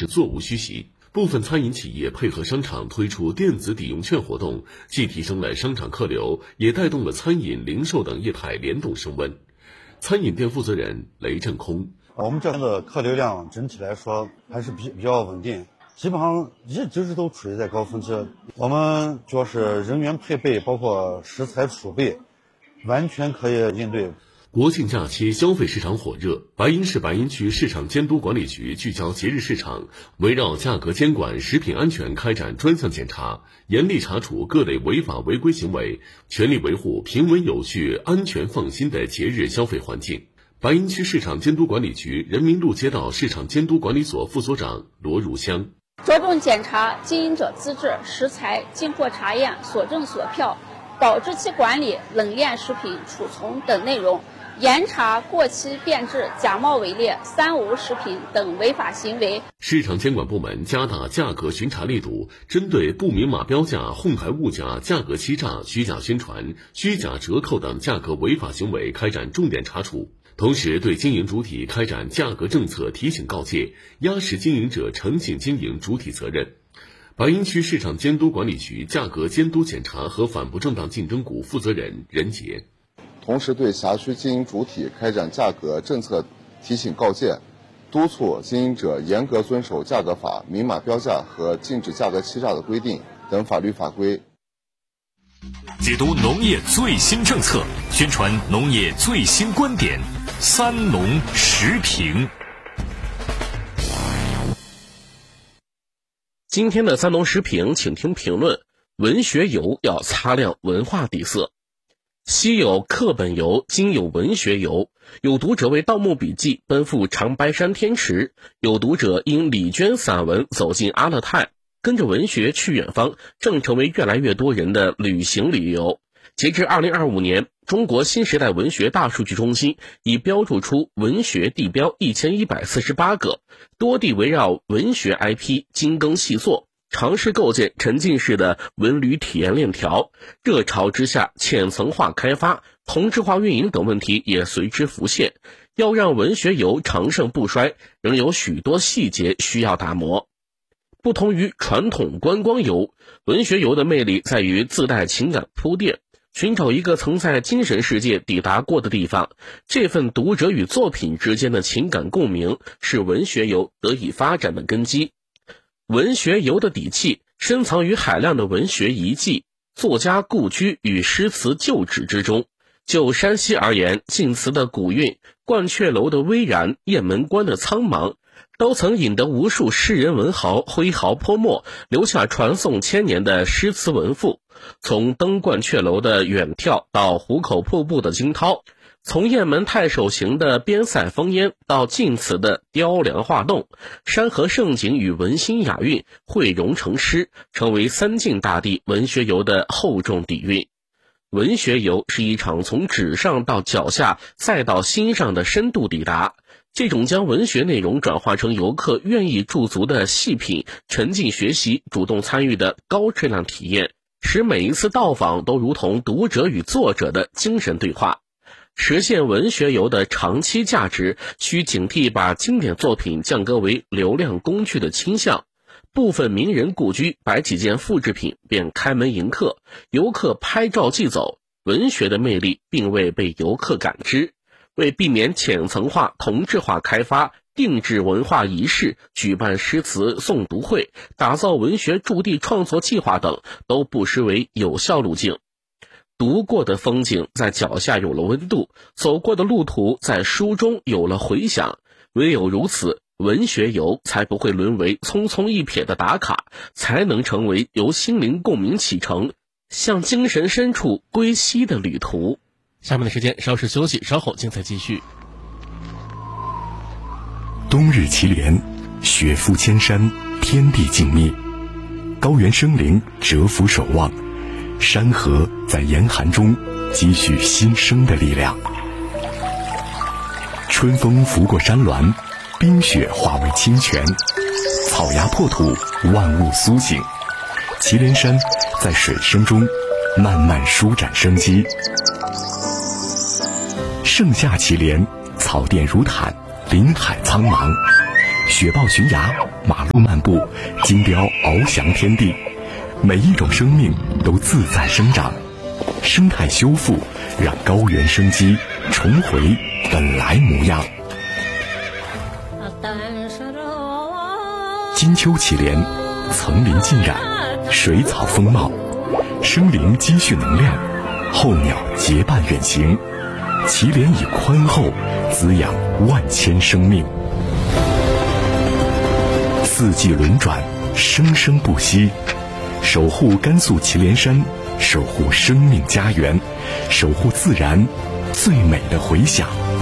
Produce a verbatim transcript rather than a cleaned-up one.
是座无虚席。部分餐饮企业配合商场推出电子抵用券活动，既提升了商场客流，也带动了餐饮、零售等业态联动升温。餐饮店负责人雷振空： 我们这边的客流量整体来说还是比比较稳定，基本上一直都处于在高峰期。我们主要是人员配备，包括食材储备，完全可以应对。 国庆假期消费市场火热，白银市白银区市场监督管理局聚焦节日市场，围绕价格监管、食品安全开展专项检查，严厉查处各类违法违规行为，全力维护平稳有序、安全放心的节日消费环境。白银区市场监督管理局人民路街道市场监督管理所副所长罗如香： 着重检查经营者资质、食材、进货查验、所证所票、保质期管理、冷链食品储存等内容，严查过期变质、假冒伪劣、三无食品等违法行为。 市场监管部门加大价格巡查力度，针对不明码标价、哄抬物价、价格欺诈、虚假宣传、虚假折扣等价格违法行为开展重点查处，同时对经营主体开展价格政策提醒告诫，压实经营者诚信经营主体责任。白银区市场监督管理局价格监督检查和反不正当竞争股负责人任杰： 同时对辖区经营主体开展价格政策提醒告诫，督促经营者严格遵守价格法、明码标价和禁止价格欺诈的规定等法律法规。 解读农业最新政策，宣传农业最新观点，三农时评。 今天的三农时评，请听评论：文学游要擦亮文化底色。昔有课本游，今有文学游。有读者为《盗墓笔记》奔赴长白山天池，有读者因李娟散文走进阿勒泰，跟着文学去远方，正成为越来越多人的旅行旅游。截至二零二五年，中国新时代文学大数据中心已标注出文学地标一千一百四十八个，多地围绕文学 I P 精耕细作，尝试构建沉浸式的文旅体验链条。热潮之下，浅层化开发、同质化运营等问题也随之浮现。要让文学游长盛不衰，仍有许多细节需要打磨。不同于传统观光游，文学游的魅力在于自带情感铺垫，寻找一个曾在精神世界抵达过的地方。这份读者与作品之间的情感共鸣，是文学游得以发展的根基。文学游的底气深藏于海量的文学遗迹、作家故居与诗词旧址之中。就山西而言，晋祠的古韵、鹳雀楼的巍然、雁门关的苍茫，都曾引得无数诗人文豪挥毫泼墨，留下传颂千年的诗词文赋。从登鹳雀楼的远眺到壶口瀑布的惊涛，从雁门太守行的边塞风烟到晋祠的雕梁画栋，山河盛景与文心雅韵汇融成诗，成为三晋大地文学游的厚重底蕴。文学游是一场从纸上到脚下再到心上的深度抵达，这种将文学内容转化成游客愿意驻足的细品、沉浸学习、主动参与的高质量体验，使每一次到访都如同读者与作者的精神对话。实现文学游的长期价值，需警惕把经典作品降格为流量工具的倾向。部分名人故居摆几件复制品便开门迎客，游客拍照即走，文学的魅力并未被游客感知。为避免浅层化、同质化开发，定制文化仪式、举办诗词诵读会、打造文学驻地创作计划等，都不失为有效路径。读过的风景在脚下有了温度，走过的路途在书中有了回响。唯有如此，文学游才不会沦为匆匆一瞥的打卡，才能成为由心灵共鸣启程，向精神深处归西的旅途。下面的时间稍事休息，稍后精彩继续。 冬日祁连，雪覆千山，天地静谧，高原生灵蛰伏守望，山河在严寒中积蓄新生的力量。春风拂过山峦，冰雪化为清泉，草芽破土，万物苏醒。祁连山在水声中慢慢舒展生机。盛夏祁连，草甸如毯，林海苍茫， 雪豹悬崖，马路漫步，金雕翱翔天地，每一种生命都自在生长。生态修复，让高原生机重回本来模样。金秋祁连，层林尽染，水草丰茂，生灵积蓄能量，候鸟结伴远行。祁连以宽厚滋养万千生命，四季轮转，生生不息，守护甘肃祁连山，守护生命家园，守护自然最美的回响。